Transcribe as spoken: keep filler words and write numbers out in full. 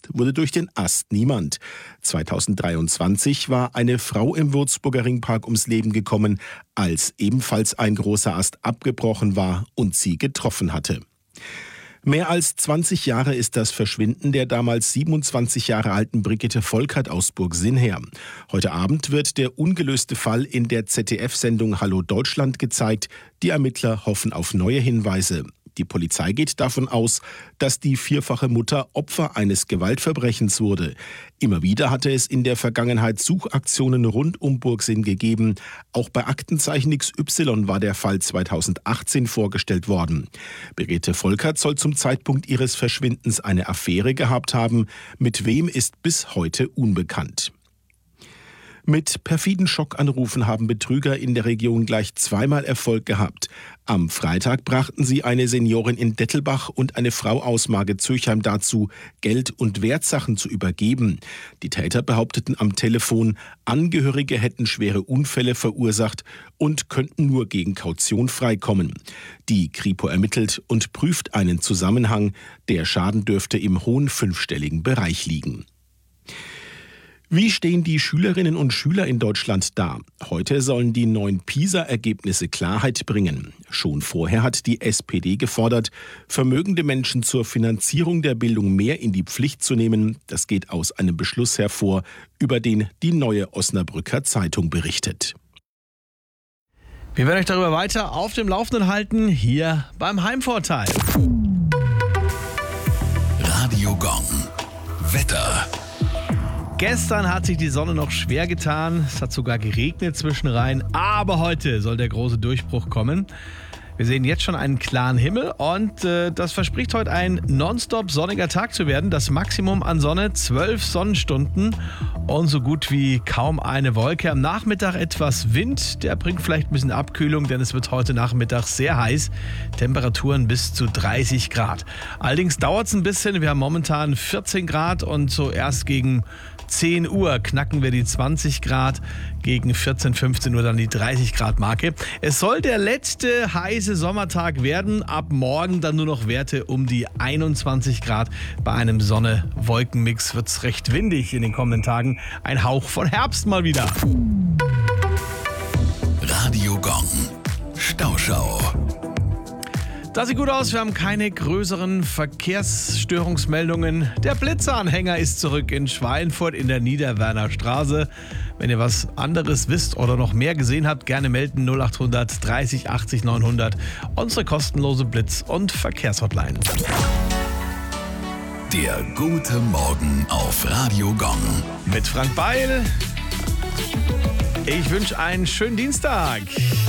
wurde durch den Ast niemand. zweitausenddreiundzwanzig war eine Frau im Würzburger Ringpark ums Leben gekommen, als ebenfalls ein großer Ast abgebrochen war und sie getroffen hatte. Mehr als zwanzig Jahre ist das Verschwinden der damals siebenundzwanzig Jahre alten Brigitte Volkert aus Burgsinn her. Heute Abend wird der ungelöste Fall in der Z D F-Sendung Hallo Deutschland gezeigt. Die Ermittler hoffen auf neue Hinweise. Die Polizei geht davon aus, dass die vierfache Mutter Opfer eines Gewaltverbrechens wurde. Immer wieder hatte es in der Vergangenheit Suchaktionen rund um Burgsinn gegeben. Auch bei Aktenzeichen X Y war der Fall zweitausendachtzehn vorgestellt worden. Brigitte Volkert soll zum Zeitpunkt ihres Verschwindens eine Affäre gehabt haben. Mit wem ist bis heute unbekannt. Mit perfiden Schockanrufen haben Betrüger in der Region gleich zweimal Erfolg gehabt. Am Freitag brachten sie eine Seniorin in Dettelbach und eine Frau aus Margezürchheim dazu, Geld und Wertsachen zu übergeben. Die Täter behaupteten am Telefon, Angehörige hätten schwere Unfälle verursacht und könnten nur gegen Kaution freikommen. Die Kripo ermittelt und prüft einen Zusammenhang. Der Schaden dürfte im hohen fünfstelligen Bereich liegen. Wie stehen die Schülerinnen und Schüler in Deutschland da? Heute sollen die neuen PISA-Ergebnisse Klarheit bringen. Schon vorher hat die S P D gefordert, vermögende Menschen zur Finanzierung der Bildung mehr in die Pflicht zu nehmen. Das geht aus einem Beschluss hervor, über den die Neue Osnabrücker Zeitung berichtet. Wir werden euch darüber weiter auf dem Laufenden halten, hier beim Heimvorteil. Radio Gong. Wetter. Gestern hat sich die Sonne noch schwer getan, es hat sogar geregnet zwischenrein, aber heute soll der große Durchbruch kommen. Wir sehen jetzt schon einen klaren Himmel und äh, das verspricht heute ein nonstop sonniger Tag zu werden. Das Maximum an Sonne zwölf Sonnenstunden und so gut wie kaum eine Wolke. Am Nachmittag etwas Wind, der bringt vielleicht ein bisschen Abkühlung, denn es wird heute Nachmittag sehr heiß. Temperaturen bis zu dreißig Grad. Allerdings dauert es ein bisschen, wir haben momentan vierzehn Grad und so erst gegen zehn Uhr knacken wir die zwanzig Grad, gegen vierzehn, fünfzehn Uhr dann die dreißig Grad Marke. Es soll der letzte heiße Sommertag werden, ab morgen dann nur noch Werte um die einundzwanzig Grad. Bei einem Sonne-Wolken-Mix wird es recht windig in den kommenden Tagen. Ein Hauch von Herbst mal wieder. Radio Gong. Stauschau. Das sieht gut aus, wir haben keine größeren Verkehrsstörungsmeldungen. Der Blitzanhänger ist zurück in Schweinfurt in der Niederwerner Straße. Wenn ihr was anderes wisst oder noch mehr gesehen habt, gerne melden null acht hundert dreißig achtzig neunhundert. Unsere kostenlose Blitz- und Verkehrshotline. Der gute Morgen auf Radio Gong. Mit Frank Beil. Ich wünsche einen schönen Dienstag.